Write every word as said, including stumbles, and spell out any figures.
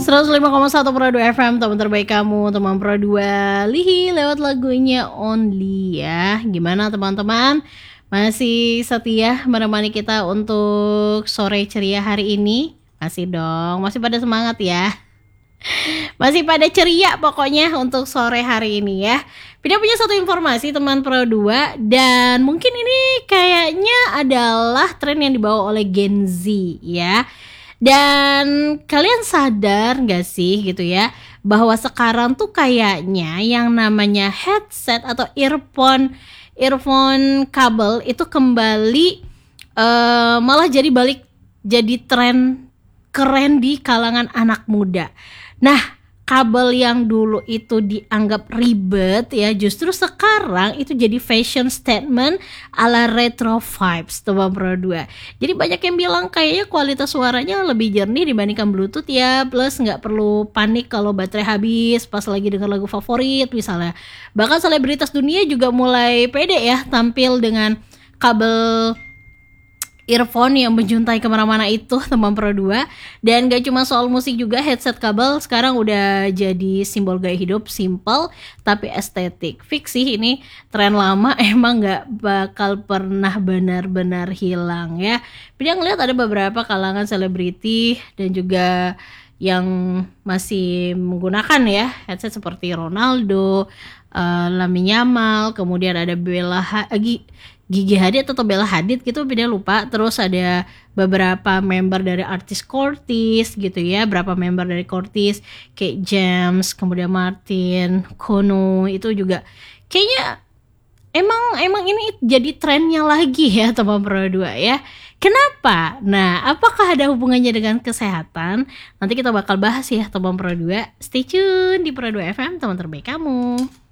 seratus lima koma satu Pro dua F M, teman terbaik kamu, teman Pro dua Lihi lewat lagunya Only ya. Gimana teman-teman? Masih setia menemani kita untuk sore ceria hari ini? Masih dong, masih pada semangat ya. Masih pada ceria pokoknya untuk sore hari ini ya. Pida punya satu informasi teman Pro dua, dan mungkin ini kayaknya adalah tren yang dibawa oleh Gen Z ya. Dan kalian sadar gak sih gitu ya, bahwa sekarang tuh kayaknya yang namanya headset atau earphone earphone kabel itu kembali uh, malah jadi balik jadi tren keren di kalangan anak muda. Nah, kabel yang dulu itu dianggap ribet ya, justru sekarang itu jadi fashion statement ala retro vibes teman Pro dua. Jadi banyak yang bilang kayaknya kualitas suaranya lebih jernih dibandingkan Bluetooth ya, plus nggak perlu panik kalau baterai habis pas lagi dengar lagu favorit misalnya. Bahkan selebritas dunia juga mulai pede ya tampil dengan kabel earphone yang menjuntai kemana-mana itu teman Pro dua. Dan gak cuma soal musik juga, headset kabel sekarang udah jadi simbol gaya hidup simple tapi estetik. Fix sih ini tren lama emang gak bakal pernah benar-benar hilang ya. Dia ngeliat ada beberapa kalangan selebriti dan juga yang masih menggunakan ya headset seperti Ronaldo, uh, Lamine Yamal, kemudian ada Bella Hadid, Gigi Hadid atau Bella Hadid gitu, beda lupa. Terus ada beberapa member dari artis Cortez gitu ya, berapa member dari Cortez kayak James, kemudian Martin, Kono, itu juga kayaknya emang emang ini jadi trennya lagi ya teman Pro dua ya. Kenapa? Nah, apakah ada hubungannya dengan kesehatan? Nanti kita bakal bahas ya teman Pro dua. Stay tune di Pro dua F M, teman terbaik kamu.